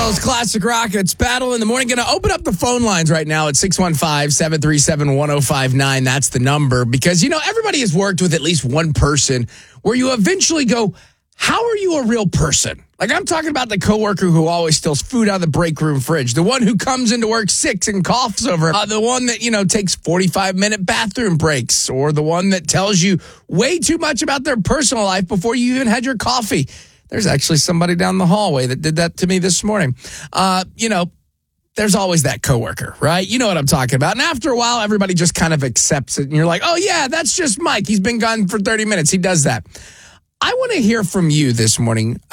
Girls, Classic Rock. It's Battle in the Morning. Going to open up the phone lines right now at 615-737-1059. That's the number. Because, everybody has worked with at least one person where you eventually go, how are you a real person? Like, I'm talking about the coworker who always steals food out of the break room fridge, the one who comes into work sick and coughs over, the one that, takes 45-minute bathroom breaks, or the one that tells you way too much about their personal life before you even had your coffee. There's actually somebody down the hallway that did that to me this morning. There's always that coworker, right? You know what I'm talking about. And after a while, everybody just kind of accepts it. And you're like, oh, yeah, that's just Mike. He's been gone for 30 minutes. He does that. I want to hear from you this morning.